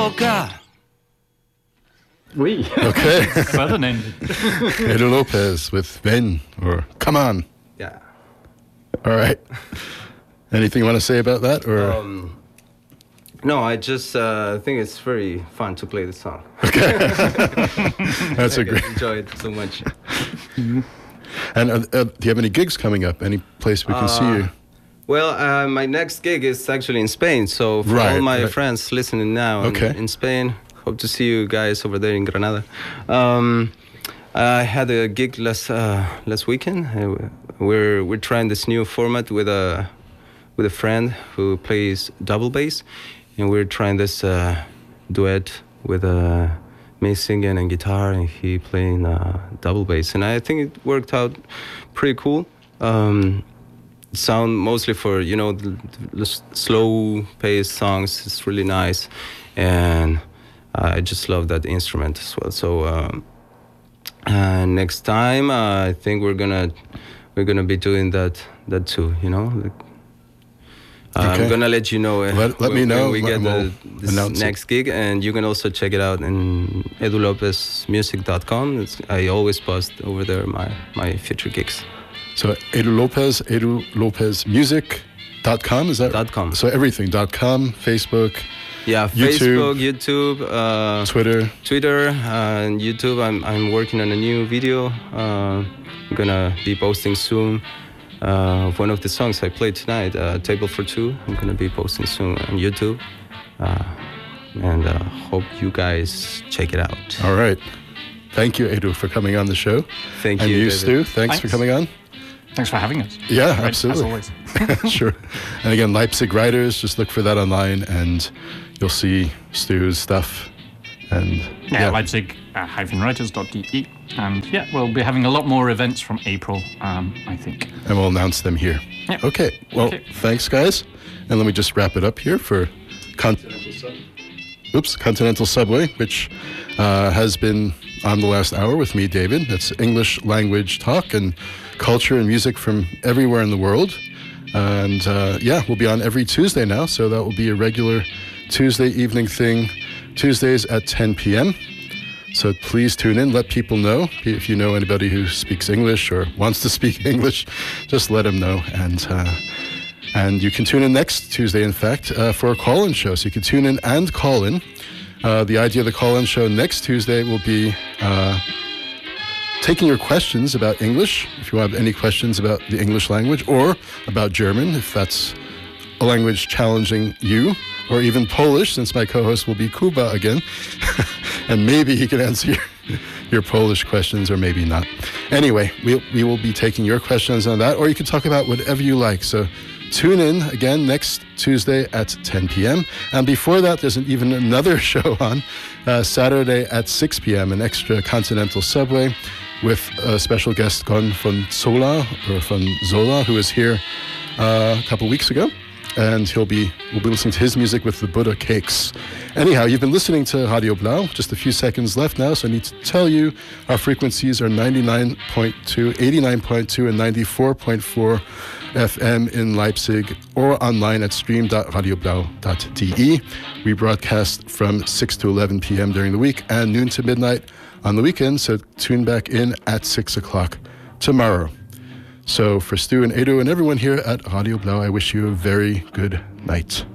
loca. Oui. Okay. Well named. Edu Lopez with Ven, or Come On. Yeah. All right. Anything you want to say about that? Or No, I just think it's very fun to play the song. that's I a great. enjoy it so much. And do you have any gigs coming up? Any place we can see you? Well, my next gig is actually in Spain. So for all my friends listening now in Spain, hope to see you guys over there in Granada. I had a gig last weekend. We're trying this new format with a friend who plays double bass, and we're trying this duet with me singing and guitar and he playing double bass, and I think it worked out pretty cool. Sound mostly for the slow paced songs. It's really nice, and I just love that instrument as well. So next time I think we're gonna be doing that too. I'm gonna let you know. Let me know when we get this next it. gig, and you can also check it out in edulopezmusic.com. I always post over there my future gigs. So edulopezmusic.com, is that? .com. So everything, .com, Facebook. Yeah, YouTube, Facebook, YouTube, Twitter, and YouTube. I'm working on a new video. I'm gonna be posting soon. One of the songs I played tonight, Table for Two. I'm gonna be posting soon on YouTube, and hope you guys check it out. All right. Thank you, Edu, for coming on the show. Thank you, And you, David. Stu, thanks for coming on. Thanks for having us. Yeah, Great, absolutely. As always. Sure. And again, Leipzig Writers, just look for that online and you'll see Stu's stuff. And Leipzig-writers.de. And we'll be having a lot more events from April, I think. And we'll announce them here. Yeah. Okay. Well, thanks, guys. And let me just wrap it up here for Continental Subway, which has been on the last hour with me, David. That's English language talk and culture and music from everywhere in the world. And we'll be on every Tuesday now, so that will be a regular Tuesday evening thing, Tuesdays at 10 p.m. So please tune in, let people know. If you know anybody who speaks English or wants to speak English, just let them know. And you can tune in next Tuesday, in fact, for a call-in show. So you can tune in and call in. The idea of the call-in show next Tuesday will be taking your questions about English, if you have any questions about the English language, or about German, if that's a language challenging you, or even Polish, since my co-host will be Kuba again, and maybe he can answer your Polish questions, or maybe not. Anyway, we will be taking your questions on that, or you can talk about whatever you like. So tune in again next Tuesday at 10 p.m. And before that, there's even another show on Saturday at 6 p.m., an extra Continental Subway with a special guest, Gon von Zola, who was here a couple weeks ago. And we'll be listening to his music with the Buddha Cakes. Anyhow, you've been listening to Radio Blau. Just a few seconds left now, so I need to tell you our frequencies are 99.2, 89.2, and 94.4 FM in Leipzig, or online at stream.radioblau.de. We broadcast from 6 to 11 p.m. during the week and noon to midnight on the weekend, so tune back in at 6 o'clock tomorrow. So for Stu and Edu and everyone here at Radio Blau, I wish you a very good night.